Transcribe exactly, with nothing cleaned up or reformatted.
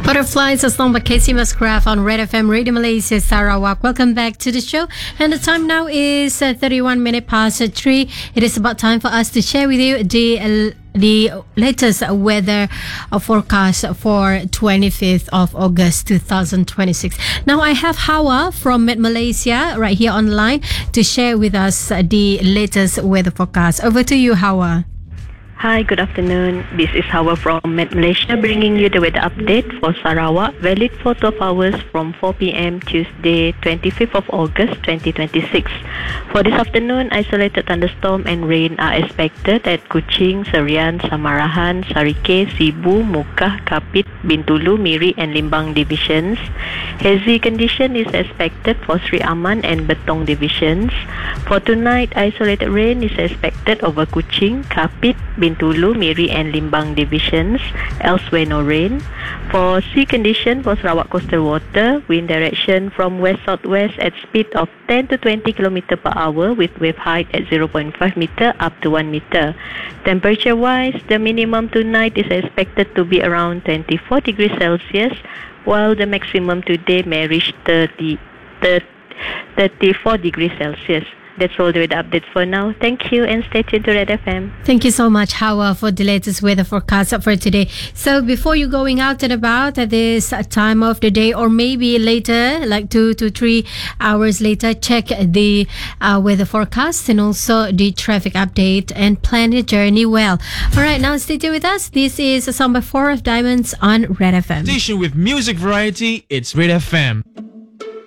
Butterflies, a song by Casey Musgrave on Red F M Radio Malaysia Sarawak. Welcome back to the show. And the time now is uh, thirty-one minutes past three. It is about time for us to share with you the uh, the latest weather forecast for twenty-fifth of August twenty twenty-six. Now I have Hawa from Met Malaysia right here online to share with us the latest weather forecast. Over to you, Hawa. Hi, good afternoon. This is Hawa from Met Malaysia bringing you the weather update for Sarawak, valid for twelve hours from four p.m. Tuesday, twenty-fifth of August twenty twenty-six. For this afternoon, isolated thunderstorm and rain are expected at Kuching, Serian, Samarahan, Sarike, Sibu, Mukah, Kapit, Bintulu, Miri and Limbang divisions. Hazy condition is expected for Sri Aman and Betong divisions. For tonight, isolated rain is expected over Kuching, Kapit, Bintulu, Miri and Limbang divisions. Elsewhere no rain. For sea condition for Sarawak coastal water, wind direction from west-southwest at speed of ten to twenty kilometers per hour with wave height at zero point five meter up to one meter. Temperature-wise, the minimum tonight is expected to be around twenty-four degrees Celsius, while the maximum today may reach thirty, thirty, thirty-four degrees Celsius. That's all the weather updates for now. Thank you and stay tuned to Red F M. Thank you so much, Hawa, for the latest weather forecast for today. So before you going out and about at this time of the day, or maybe later, like two to three hours later, check the uh, weather forecast and also the traffic update and plan your journey well. All right, now stay tuned with us. This is a song by Four of Diamonds on Red F M. Station with music variety, it's Red F M.